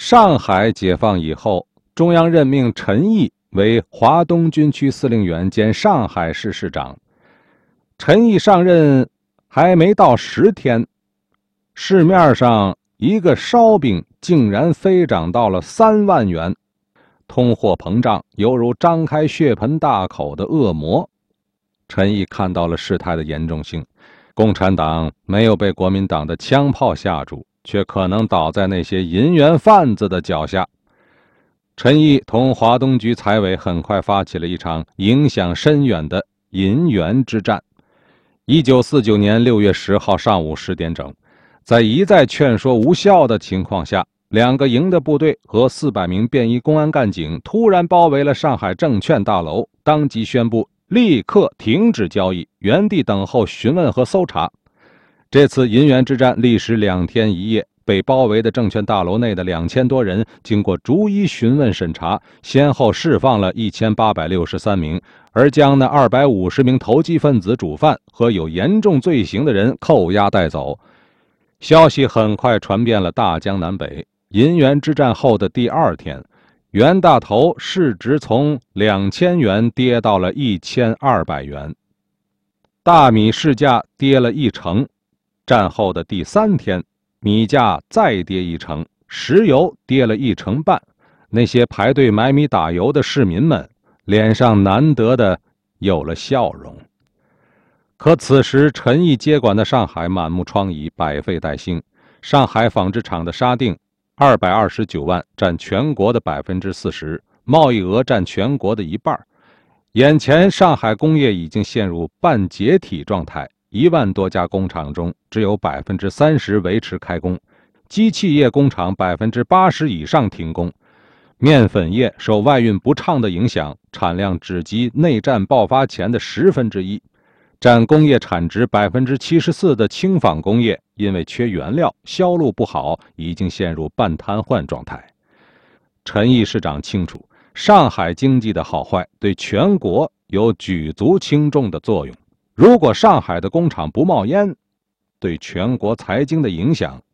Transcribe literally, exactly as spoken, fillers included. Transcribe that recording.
上海解放以后，中央任命陈毅为华东军区司令员兼上海市市长。陈毅上任还没到十天，市面上一个烧饼竟然飞涨到了三万元，通货膨胀犹如张开血盆大口的恶魔。陈毅看到了事态的严重性，共产党没有被国民党的枪炮吓住，却可能倒在那些银元贩子的脚下。陈毅同华东局财委很快发起了一场影响深远的银元之战。一九四九年六月十号上午十点整，在一再劝说无效的情况下，两个营的部队和四百名便衣公安干警突然包围了上海证券大楼，当即宣布立刻停止交易，原地等候询问和搜查。这次银元之战历时两天一夜，被包围的证券大楼内的两千多人经过逐一询问审查，先后释放了一千八百六十三名，而将那二百五十名投机分子主犯和有严重罪行的人扣押带走。消息很快传遍了大江南北。银元之战后的第二天，袁大头市值从两千元跌到了一千二百元，大米市价跌了一成。战后的第三天，米价再跌一成，石油跌了一成半。那些排队买米打油的市民们脸上难得的有了笑容。可此时陈毅接管的上海满目疮痍，百废待兴。上海纺织厂的沙锭二百二十九万，占全国的百分之四十，贸易额占全国的一半。眼前上海工业已经陷入半解体状态，一万多家工厂中只有百分之三十维持开工，机器业工厂百分之八十以上停工。面粉业受外运不畅的影响，产量只及内战爆发前的十分之一。占工业产值百分之七十四的轻纺工业，因为缺原料，销路不好，已经陷入半瘫痪状态。陈毅市长清楚，上海经济的好坏对全国有举足轻重的作用。如果上海的工厂不冒烟，对全国财经的影响